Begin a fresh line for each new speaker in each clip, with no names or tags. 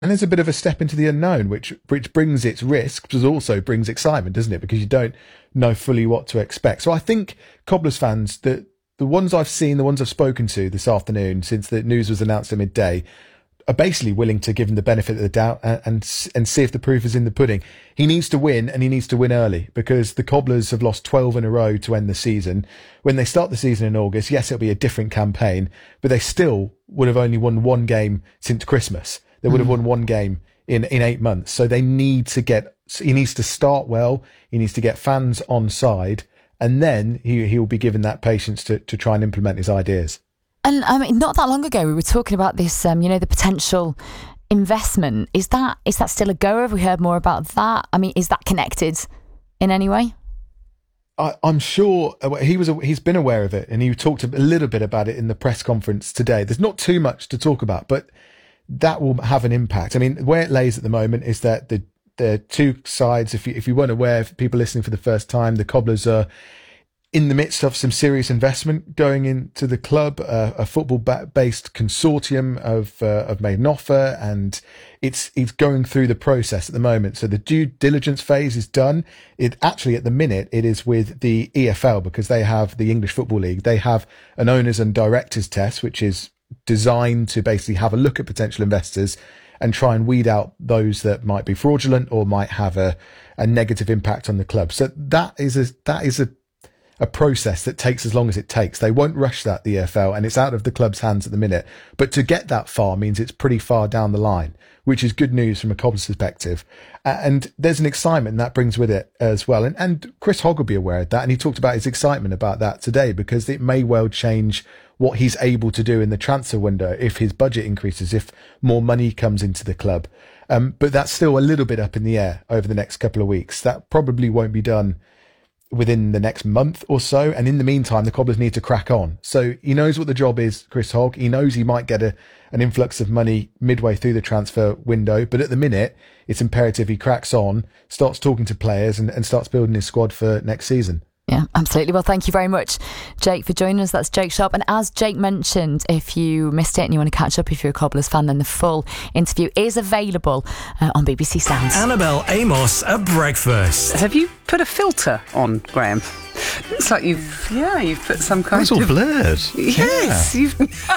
And there's a bit of a step into the unknown, which brings its risks, but also brings excitement, doesn't it? Because you don't know fully what to expect. So I think Cobblers fans, the ones I've seen, the ones I've spoken to this afternoon since the news was announced at midday, are basically willing to give him the benefit of the doubt and see if the proof is in the pudding. He needs to win, and he needs to win early, because the Cobblers have lost 12 in a row to end the season. When they start the season in August, yes, it'll be a different campaign, but they still would have only won one game since Christmas. They would have won one game in 8 months. So he needs to start well. He needs to get fans on side, and then he will be given that patience to try and implement his ideas.
And I mean, not that long ago, we were talking about this, the potential investment. Is that still a goer? Have we heard more about that? I mean, is that connected in any way?
I'm sure he's been aware of it, and he talked a little bit about it in the press conference today. There's not too much to talk about, but that will have an impact. I mean, where it lays at the moment is that the two sides, if you weren't aware, if people listening for the first time, the Cobblers are in the midst of some serious investment going into the club, a football-based consortium have made an offer, and it's going through the process at the moment. So the due diligence phase is done. It actually, at the minute, it is with the EFL, because they have the English Football League. They have an owners and directors test, which is designed to basically have a look at potential investors and try and weed out those that might be fraudulent or might have a negative impact on the club. So that is a process that takes as long as it takes. They won't rush that, the EFL, and it's out of the club's hands at the minute. But to get that far means it's pretty far down the line, which is good news from a Cobblers perspective. And there's an excitement that brings with it as well. And Chris Hogg will be aware of that. And he talked about his excitement about that today, because it may well change what he's able to do in the transfer window if his budget increases, if more money comes into the club. But that's still a little bit up in the air over the next couple of weeks. That probably won't be done within the next month or so. And in the meantime, the Cobblers need to crack on. So he knows what the job is, Chris Hogg. He knows he might get an influx of money midway through the transfer window. But at the minute, it's imperative he cracks on, starts talking to players and starts building his squad for next season.
Yeah, absolutely. Well, thank you very much, Jake, for joining us. That's Jake Sharp. And as Jake mentioned, if you missed it and you want to catch up, if you're a Cobblers fan, then the full interview is available on BBC Sounds.
Annabelle Amos at breakfast.
Have you put a filter on, Graham? It's like you've put some kind
of... It's all blurred.
Yes.
Yeah.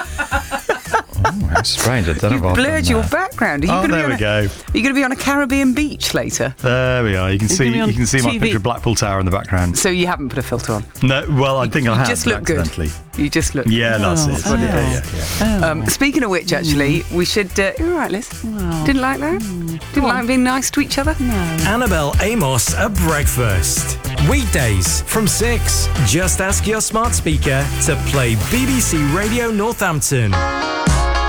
Oh, that's strange. I don't know.
You've blurred your background.
There we go.
Are you going to be on a Caribbean beach later?
There we are. You can see my picture of Blackpool Tower in the background.
So you haven't put a filter on?
No. Well, I think I have.
You just look good. You just look.
Yeah, that's it.
Yeah. Speaking of which, actually, we should. All right, Liz. Didn't like that? Didn't like being nice to each other? No.
Annabelle Amos at breakfast. Weekdays from 6. Just ask your smart speaker to play BBC Radio Northampton.